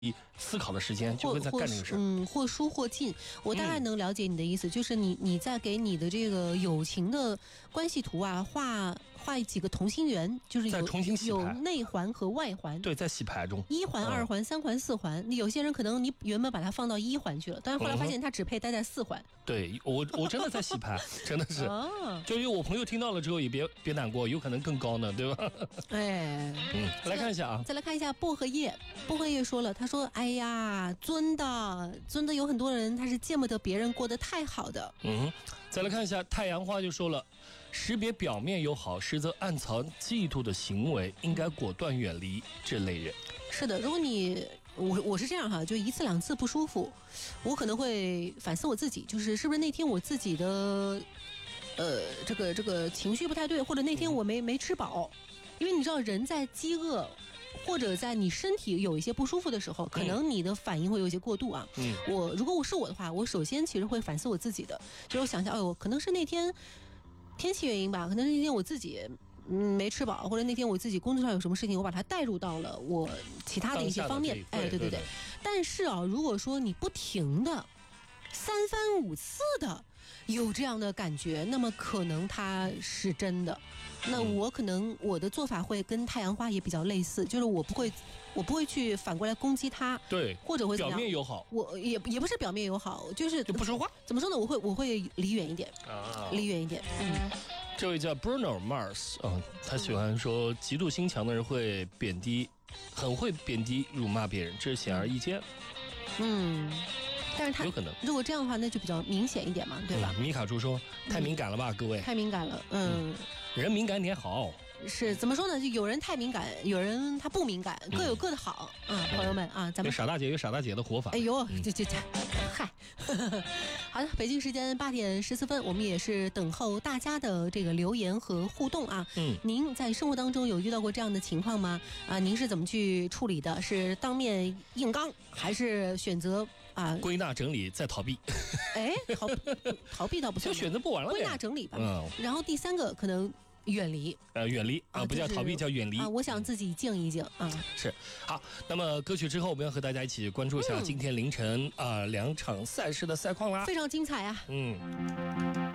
思考的时间，就会在干这个事。 或疏或进。我大概能了解你的意思，就是你在给你的这个友情的关系图啊画几个同心圆，就是有内环和外环。 对，在洗牌中 ，1环、2环、3环、4环。有些人可能你原本把它放到1环去了，但是后来发现它只配待在4环。 对，我真的在洗牌，真的是。就因为我朋友听到了之后也别难过，有可能更高呢，对吧？ 哎， 来看一下啊， 再来看一下薄荷叶。薄荷叶说了，他说：“哎呀，尊的有很多人他是见不得别人过得太好的。” 再来看一下太阳花就说了，识别表面友好，实则暗藏嫉妒的行为，应该果断远离这类人。 是的，如果我是这样哈，就1次2次不舒服，我可能会反思我自己，就是是不是那天我自己的这个情绪不太对，或者那天我没吃饱，因为你知道人在饥饿或者在你身体有一些不舒服的时候，可能你的反应会有一些过度啊。如果是我的话，我首先其实会反思我自己的，就是我想想，可能是那天天气原因吧，可能是那天我自己没吃饱，或者那天我自己工作上有什么事情，我把它带入到了我其他的一些方面。对。但是啊，如果说你不停的3番5次的有这样的感觉，那么可能它是真的。那我的做法会跟太阳花也比较类似，就是我不会去反过来攻击他， 对， 或者会怎么样， 表面友好， 我也不是表面友好，就不说话。 怎么说呢？我会离远一点离远一点。 这位叫 Bruno Mars 他喜欢说嫉妒心强的人会很会贬低辱骂别人，这是显而易见。 但是他有可能， 如果这样的话，那就比较明显一点嘛，对吧？ 米卡猪说太敏感了吧，各位， 太敏感了。 人敏感点好。 是怎么说呢？就有人太敏感，有人他不敏感，各有各的好。朋友们啊，咱们傻大姐有傻大姐的活法。 哎呦，嗨，好的，北京时间8点14分，我们也是等候大家的这个留言和互动啊。您在生活当中有遇到过这样的情况吗？您是怎么去处理的？是当面硬刚，还是选择归纳整理再逃避？ 逃避倒不算， 就选择不完了。 归纳整理吧。然后第3个可能远离， 不叫逃避，叫远离。 我想自己静一静是好。那么歌曲之后，我们要和大家一起关注一下今天凌晨2场赛事的赛况啦， 非常精彩啊。